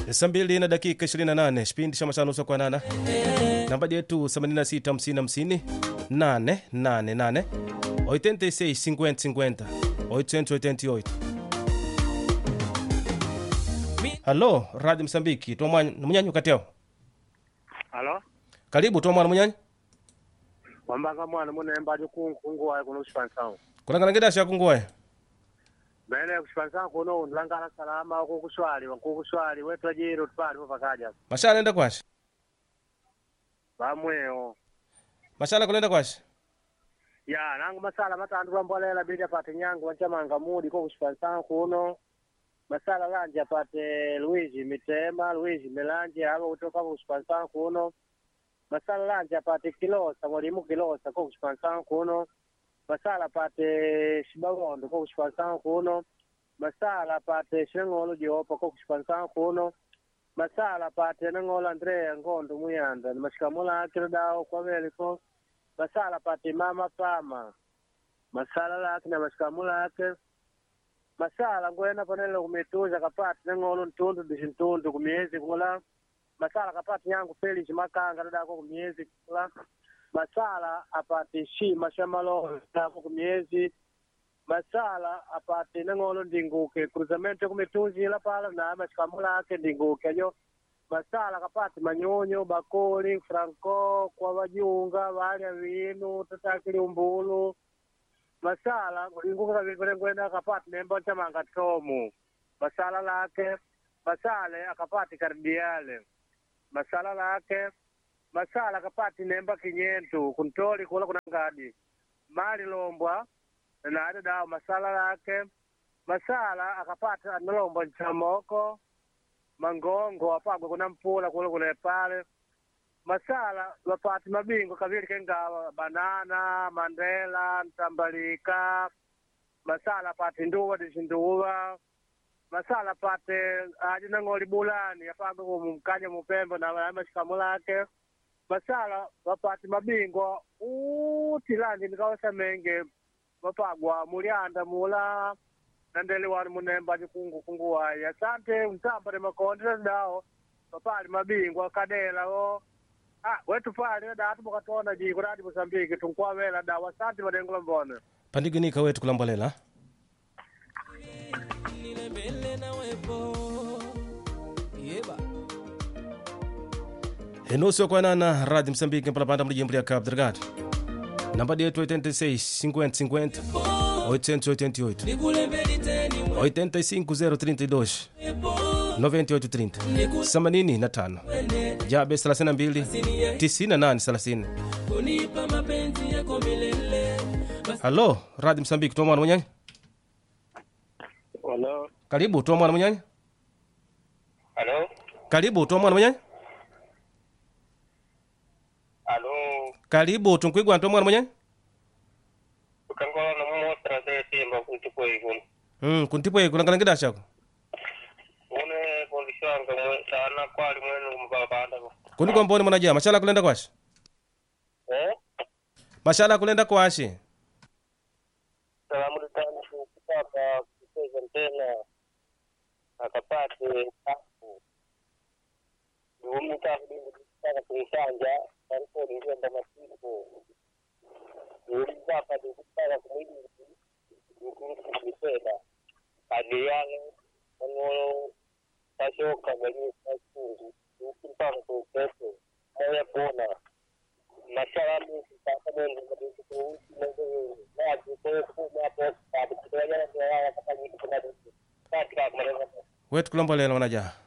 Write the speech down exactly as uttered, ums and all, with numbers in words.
Saa mbili na dakika ishirini na nane kipindi cha mchana usiku kwa nana. Namba yetu themanini na sita hamsini hamsini nane nane nane oitenta e seis cinquenta cinquenta oitocentos e oitenta e oito. Halo, Radio Msambiki, tuwa mwanyanyu kati yao. Halo? Karibu, tuwa mwana mwanyanyu. Wambanga mwana mwana mbaje kunguwa kuno kushipansawo. Kulangana ngedasha kunguwa. Bene kushipansawo kuno nlangala salama ku kushwali ku kushwali wetu ajiro tupali pakaja. Mashala enda kwashi. Bamweo. Mashala kulenda kwashi. Ya nangu masala matandu kwambolela bija pate nyangu wanchamanga mudi ku kushipansawo kuno. Masala lanje apate Luigi Mitema, Luigi Melanje abo kutoka ku kushipansawo kuno. Masala lanje apate Kilosa, mwalimu Kilosa kwa kushipansawo kuno. Masala apate Shibagondo kwa kushipansawo kuno. Masala apate Shengolo Jopa kwa kushipansawo kuno. Masala apate Nangolo Andrea Ngondo Muyanda ni mashikamula akira dao kwa veliko. Masala apate Mama Pama. Masala lake na mashikamula ake. Masala ngwena panelo kumetuza kapati Nangolo Ntundu Dishintundu kumiezi kula. Masala kapati yangu Felix Makanga dada kwa kumiezi kula. Masala apate Shima Shamalo kwa kumiezi. Masala apate Nangolo Ndinguke cruzamento kumetuzi la pala na mashikamula ake Ndinguke yo. Masala kapati Manyonyo Bakoli Franco kwa wajunga wali avinu tatakili umbulu. Masala Ndinguke vile ngwenda kapati nembo chamanga tomu. Masala lake Masale akapati Kardiale. Masala lake Masala kapati nemba Kinyentu kuntoli kula kuna ngadi Mali Lombwa na ada dao masala lake. Masala akapata Nolombo Nchamoko Mangongo apagwe kuna mpula kule kule pale. Masala wapati mabingo kavili kenga Banana Mandela Ntambalika. Masala pati Nduwa Dishinduwa. Masala pate ajina ngoli bulani apagwe kumkanya mupembo na mashikamula ake. Masala wapati mabingo utilandi nikawasa menge wapagwa mulianda mula nandele wani munemba jikungu kungu wai. Asante mtamba ni makondela dao wapali mabingo kadela o. Ah, wetu pali na datu mkatona jiku radi Msambiki tunkuwa wela dao. Asante madengula mbone Pandiginika wetu kulambolela. Enusu kwa nana Radio Msambiki mpala panda mlijimbu ya Cabo Delgado. Namba yetu oitenta e seis cinquenta cinquenta oitocentos e oitenta e oito oitenta e cinco zero trinta e dois noventa e oito trinta themanini na tano Jabe thelathini na mbili tisini na nane thelathini. Halo, Radio Msambiki tuwa mwana mwenyanyi. Halo. Karibu tuwa mwana mwenyanyi. Halo. Karibu tuwa mwana mwenyanyi. Halo. Karibu tunkuigwa tuwa mwana mwenyanyi. Ukangola na mwotra ze simba kuntipo ikun. Hmm, kuntipo ikun ngana ngida chako. Une kondishanga mwe sana kwali mwenu mbabanda ko. Kundi kwa mboni mwanajia mashala kulenda kwashi. Eh? Mashala kulenda kwashi. Salamu tani kutaka kucheza tena. Akapate hapo. Ndio mtaka kutaka kuishanja alipo ndio ndo masiku. Ndio hapa kutaka kumwidi nikipenda. Hadi yale ngo tashoka gani sakungu. Ukipanga kupepo. Moya bona. Mashala mimi sasa ndio ndio ndio na kwa hapo hapo kwa jana ndio wakafanya kitu kama hicho. Wetu kulambolela mwanajia.